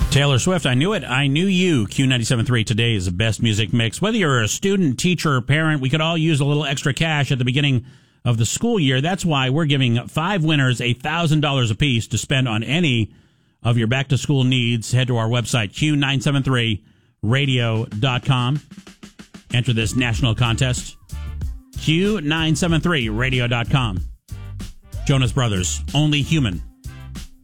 Taylor Swift, I knew it. I knew you. Q97.3 today is the best music mix. Whether you're a student, teacher, or parent, we could all use a little extra cash at the beginning of the school year. That's why we're giving 5 winners $1,000 apiece to spend on any of your back-to-school needs. Head to our website, Q973radio.com. Enter this national contest. Q973radio.com. Jonas Brothers, Only Human.